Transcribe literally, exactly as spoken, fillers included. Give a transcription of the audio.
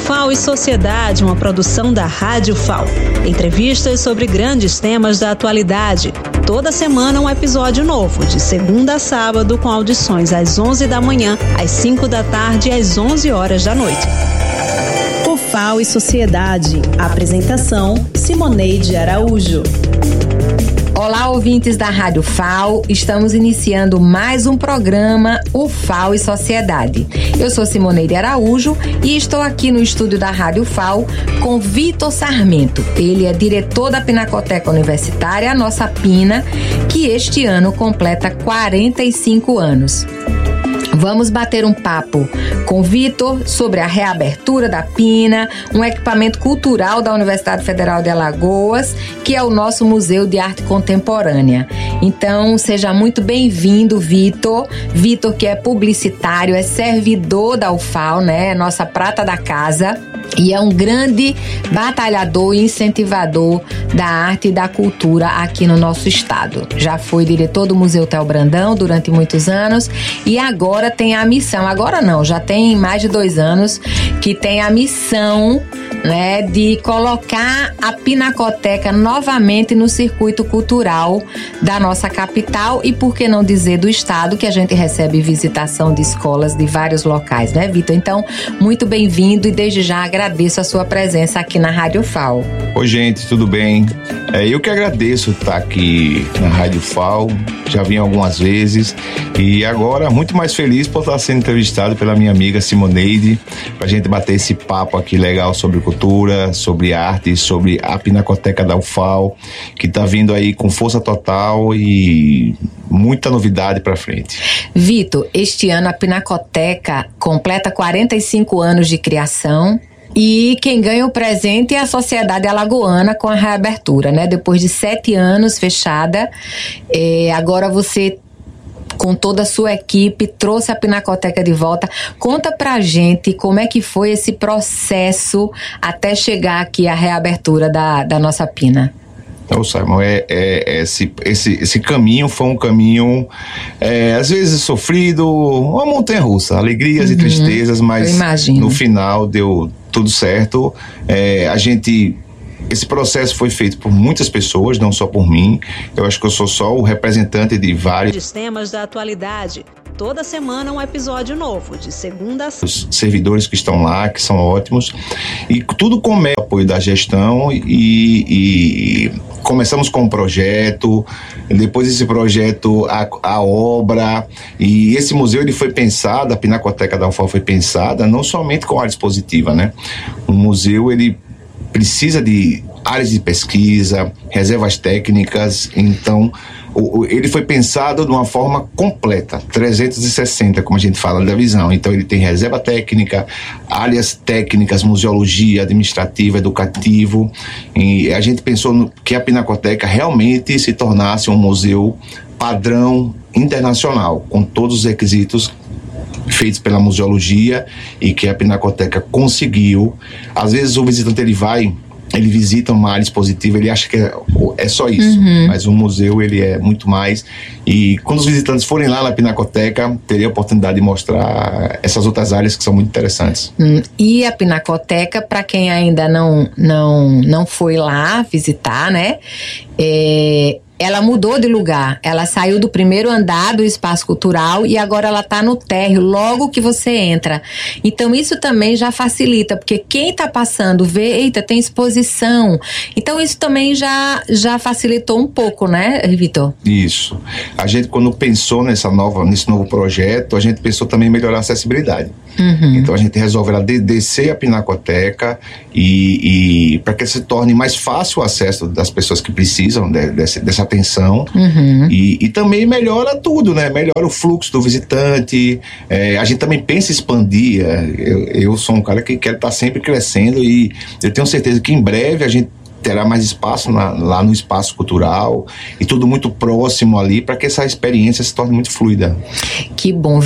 F A O e Sociedade, uma produção da Rádio F A O. Entrevistas sobre grandes temas da atualidade. Toda semana um episódio novo, de segunda a sábado, com audições às onze da manhã, às cinco da tarde e às onze horas da noite. F A O e Sociedade. Apresentação: Simoneide Araújo. Olá, ouvintes da Rádio F A O, estamos iniciando mais um programa, o F A O e Sociedade. Eu sou Simoneide Araújo e estou aqui no estúdio da Rádio F A O com Vitor Sarmento. Ele é diretor da Pinacoteca Universitária, a nossa Pina, que este ano completa quarenta e cinco anos. Vamos bater um papo com Vitor sobre a reabertura da Pina, um equipamento cultural da Universidade Federal de Alagoas, que é o nosso Museu de Arte Contemporânea. Então, seja muito bem-vindo, Vitor. Vitor, que é publicitário, é servidor da U F A O, né? É nossa prata da casa. E é um grande batalhador e incentivador da arte e da cultura aqui no nosso estado. Já foi diretor do Museu Theo Brandão durante muitos anos e agora tem a missão, agora não, já tem mais de dois anos, que tem a missão, né, de colocar a Pinacoteca novamente no circuito cultural da nossa capital e, por que não dizer, do estado, que a gente recebe visitação de escolas de vários locais, né, Vitor? Então, muito bem-vindo e desde já agradeço a sua presença aqui na Rádio F A O. Oi, gente, tudo bem? É, eu que agradeço estar aqui na Rádio F A O, já vim algumas vezes e agora muito mais feliz por estar sendo entrevistado pela minha amiga Simoneide, pra gente bater esse papo aqui legal sobre cultura, sobre arte, sobre a Pinacoteca da U F A O, que tá vindo aí com força total e muita novidade pra frente. Vitor, este ano a Pinacoteca completa quarenta e cinco anos de criação. E quem ganha o presente é a Sociedade Alagoana com a reabertura, né? Depois de sete anos fechada, é, agora você, com toda a sua equipe, trouxe a Pinacoteca de volta. Conta pra gente como é que foi esse processo até chegar aqui a reabertura da, da nossa Pina. Ô, Simon, é, é, esse, esse, esse caminho foi um caminho, é, às vezes sofrido, uma montanha-russa, alegrias uhum, e tristezas, mas no final deu tudo certo. É, a gente... Esse processo foi feito por muitas pessoas, não só por mim. Eu acho que eu sou só o representante de vários temas da atualidade. Toda semana um episódio novo, de segunda a sábado. Os servidores que estão lá, que são ótimos. E tudo começa com o apoio da gestão e, e começamos com um projeto, depois esse projeto, a, a obra, e esse museu ele foi pensado, a Pinacoteca da U F A O foi pensada não somente com área expositiva, né? Um museu, ele precisa de áreas de pesquisa, reservas técnicas, então o, o, ele foi pensado de uma forma completa, trezentos e sessenta, como a gente fala da visão. Então ele tem reserva técnica, áreas técnicas, museologia, administrativa, educativo, e a gente pensou no, que a Pinacoteca realmente se tornasse um museu padrão internacional, com todos os requisitos feitos pela museologia e que a Pinacoteca conseguiu. Às vezes o visitante ele vai, ele visita uma área expositiva, ele acha que é, é só isso, uhum. Mas o museu ele é muito mais, e quando os visitantes forem lá na Pinacoteca, teria a oportunidade de mostrar essas outras áreas que são muito interessantes. Hum, e a Pinacoteca, para quem ainda não, não, não foi lá visitar, né, é... ela mudou de lugar, ela saiu do primeiro andar do espaço cultural e agora ela está no térreo, logo que você entra. Então isso também já facilita, porque quem está passando vê, eita, tem exposição. Então isso também já, já facilitou um pouco, né, Vitor? Isso. A gente, quando pensou nessa nova, nesse novo projeto, a gente pensou também em melhorar a acessibilidade. Uhum. Então a gente resolveu de, descer a Pinacoteca e, e para que se torne mais fácil o acesso das pessoas que precisam de, desse, dessa atenção, uhum. e, e também melhora tudo, né? Melhora o fluxo do visitante. É, a gente também pensa em expandir. Eu, eu sou um cara que quer estar sempre crescendo e eu tenho certeza que em breve a gente terá mais espaço na, lá no espaço cultural e tudo muito próximo ali para que essa experiência se torne muito fluida. Que bom.